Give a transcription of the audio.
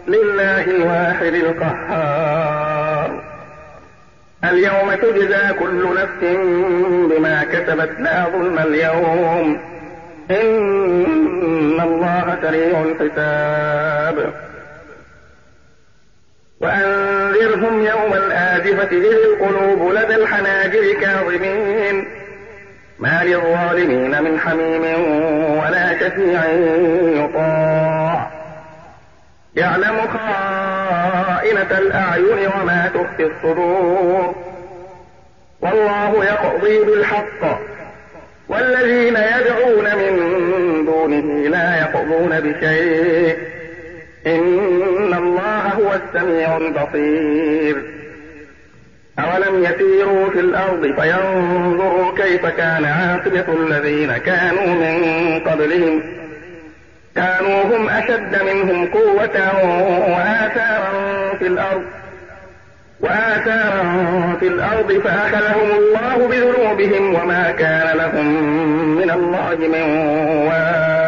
لله الواحد القهار. اليوم تجزى كل نفس بما كسبت لا ظلم اليوم إن الله سريع الحساب. وأنذرهم يوم الآزفة إذ القلوب لدى الحناجر كاظمين ما للظالمين من حميم ولا شفيع يطاع يعلم خائنة الأعين وما تخفي الصدور والله يقضي بالحق والذين يدعون من دونه لا يقضون بشيء إن الله هو السميع البصير. أولم يسيروا في الأرض فينظروا كيف كان عاقبة الذين كانوا من قبلهم كانوا هم أشد منهم قوة وآثارا في الأرض فأخذهم الله بذنوبهم وما كان لهم من الله من واق.